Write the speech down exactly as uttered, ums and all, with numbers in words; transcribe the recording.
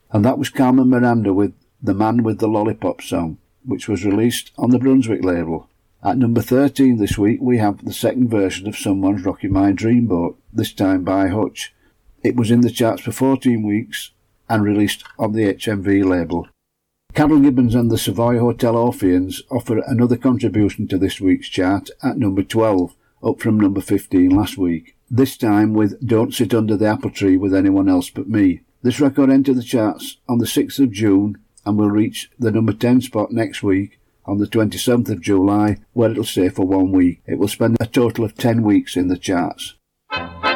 And that was Carmen Miranda with The Man with the Lollipop Song, which was released on the Brunswick label. At number thirteen this week we have the second version of Someone's Rocking My Dreamboat, this time by Hutch. It was in the charts for fourteen weeks and released on the H M V label. Carol Gibbons and the Savoy Hotel Orpheans offer another contribution to this week's chart at number twelve, up from number fifteen last week, this time with Don't Sit Under the Apple Tree with Anyone Else But Me. This record entered the charts on the sixth of June and will reach the number ten spot next week on the twenty-seventh of July, where it'll stay for one week. It will spend a total of ten weeks in the charts.